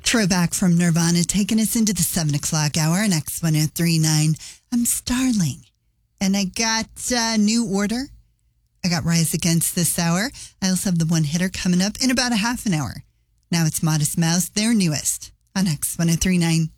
Throwback from Nirvana taking us into the 7 o'clock hour on X1039. I'm Starling. And I got New Order. I got Rise Against this hour. I also have the one hitter coming up in about a half an hour. Now it's Modest Mouse, their newest, on X1039.